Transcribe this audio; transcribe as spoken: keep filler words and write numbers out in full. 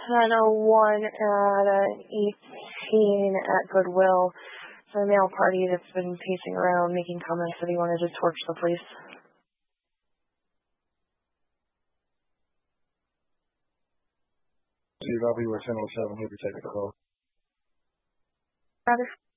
ten oh one at uh, eighteen at Goodwill. It's a male party that's been pacing around making comments that he wanted to torch the police. Steve, I'll be with ten oh seven. He'll be taking the call. Roger.